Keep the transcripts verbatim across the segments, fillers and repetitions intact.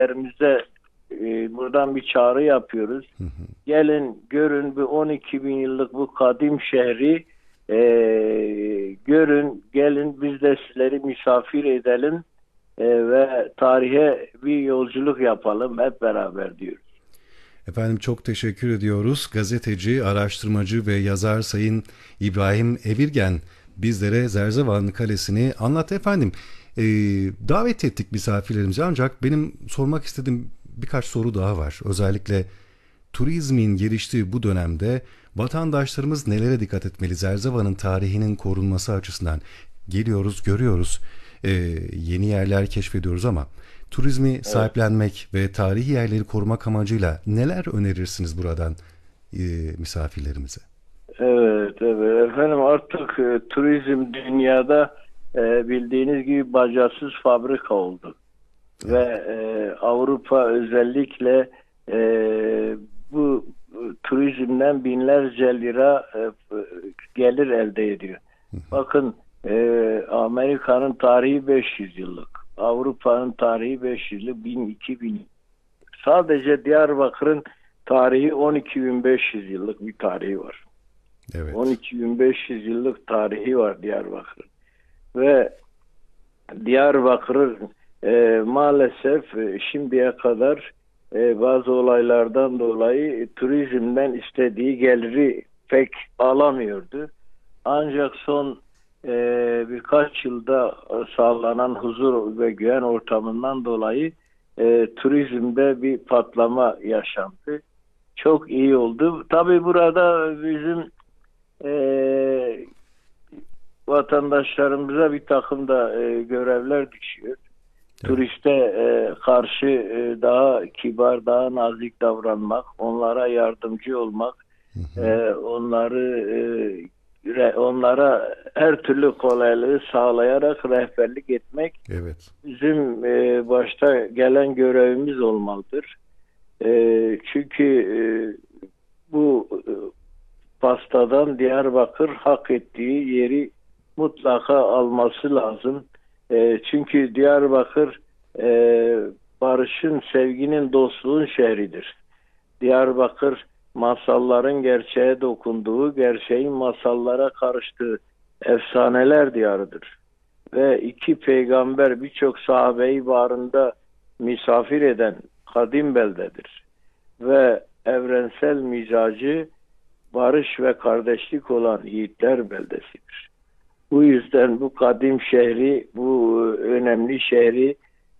dinleyicilerimize e, buradan bir çağrı yapıyoruz. Hı hı. Gelin görün bu on iki bin yıllık bu kadim şehri, e, görün, gelin biz de sizleri misafir edelim e, ve tarihe bir yolculuk yapalım hep beraber diyoruz. Efendim çok teşekkür ediyoruz. Gazeteci, araştırmacı ve yazar Sayın İbrahim Evirgen bizlere Zerzevan Kalesi'ni anlattı efendim. Ee, davet ettik misafirlerimizi ancak benim sormak istediğim birkaç soru daha var. Özellikle turizmin geliştiği bu dönemde vatandaşlarımız nelere dikkat etmeli? Zerzevan'ın tarihinin korunması açısından geliyoruz, görüyoruz, ee, yeni yerler keşfediyoruz ama turizmi Evet. sahiplenmek ve tarihi yerleri korumak amacıyla neler önerirsiniz buradan e, misafirlerimize? Evet, evet efendim, artık e, turizm dünyada e, bildiğiniz gibi bacasız fabrika oldu. Evet. Ve e, Avrupa özellikle e, bu e, turizmden binlerce lira e, gelir elde ediyor. Bakın, e, Amerika'nın tarihi beş yüz yıllık, Avrupa'nın tarihi beş yüz yıllık, bin iki bin. Sadece Diyarbakır'ın tarihi on iki bin beş yüz yıllık bir tarihi var. Evet. on iki bin beş yüz yıllık tarihi var Diyarbakır'ın. Ve Diyarbakır e, maalesef e, şimdiye kadar e, bazı olaylardan dolayı e, turizmden istediği geliri pek alamıyordu. Ancak son e, birkaç yılda sağlanan huzur ve güven ortamından dolayı e, turizmde bir patlama yaşandı. Çok iyi oldu. Tabii burada bizim e, vatandaşlarımıza bir takım da e, görevler düşüyor. Evet. Turiste e, karşı e, daha kibar, daha nazik davranmak, onlara yardımcı olmak, Hı hı. e, onları e, re, onlara her türlü kolaylığı sağlayarak rehberlik etmek Evet. bizim e, başta gelen görevimiz olmalıdır. E, çünkü e, bu e, pastadan Diyarbakır hak ettiği yeri mutlaka alması lazım. E, çünkü Diyarbakır e, barışın, sevginin, dostluğun şehridir. Diyarbakır masalların gerçeğe dokunduğu, gerçeğin masallara karıştığı efsaneler diyarıdır. Ve iki peygamber, birçok sahabeyi bağrında misafir eden kadim beldedir. Ve evrensel mizacı barış ve kardeşlik olan yiğitler beldesidir. Bu yüzden bu kadim şehri, bu önemli şehri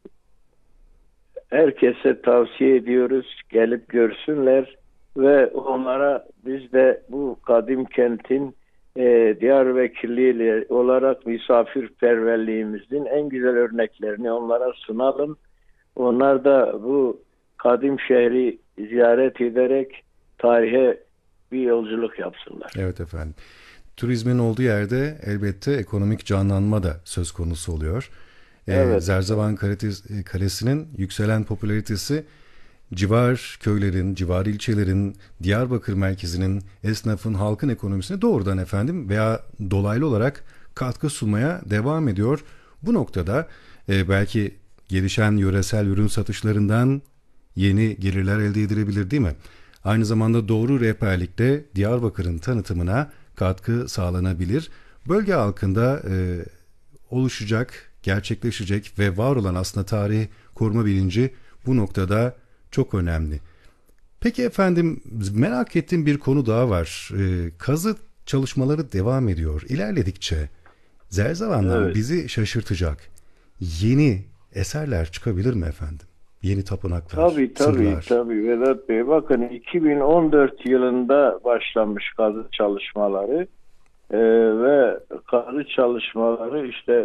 herkese tavsiye ediyoruz. Gelip görsünler ve onlara biz de bu kadim kentin e, Diyarbakırlı olarak misafirperverliğimizin en güzel örneklerini onlara sunalım. Onlar da bu kadim şehri ziyaret ederek tarihe bir yolculuk yapsınlar. Evet efendim. Turizmin olduğu yerde elbette ekonomik canlanma da söz konusu oluyor. Ee, Evet. Zerzevan Kalesi- Kalesi'nin yükselen popülaritesi civar köylerin, civar ilçelerin, Diyarbakır merkezinin, esnafın, halkın ekonomisine doğrudan efendim veya dolaylı olarak katkı sunmaya devam ediyor. Bu noktada e, belki gelişen yöresel ürün satışlarından yeni gelirler elde edilebilir değil mi? Aynı zamanda doğru rehberlikle Diyarbakır'ın tanıtımına katkı sağlanabilir. Bölge halkında e, oluşacak, gerçekleşecek ve var olan aslında tarih koruma bilinci bu noktada çok önemli. Peki efendim, merak ettiğim bir konu daha var. Ee, kazı çalışmaları devam ediyor. İlerledikçe Zerzevan'dan Evet. bizi şaşırtacak yeni eserler çıkabilir mi efendim? Yeni tapınaklar, Tabii tabii sırlar. tabii Vedat Bey. Bakın, iki bin on dört yılında başlanmış kazı çalışmaları Ee, ve kazı çalışmaları işte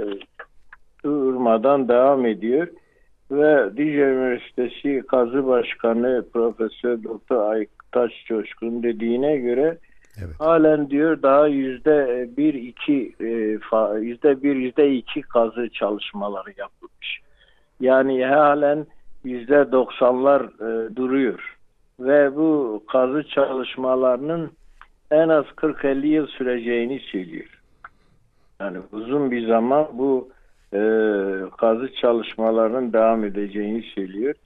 durmadan devam ediyor. Ve Dicle Üniversitesi Kazı Başkanı Profesör Doktor Aytaç Coşkun dediğine göre Evet. halen diyor daha yüzde bir iki yüzde bir yüzde iki kazı çalışmaları yapılmış. Yani halen yüzde doksanlar e, duruyor. Ve bu kazı çalışmalarının en az kırk elli yıl süreceğini söylüyor. Yani uzun bir zaman bu e, kazı çalışmalarının devam edeceğini söylüyor.